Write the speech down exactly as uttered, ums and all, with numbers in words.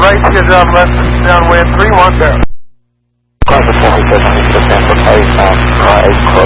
right teardrop left downwind, three one barrel. Climb the forty-seven, right, close.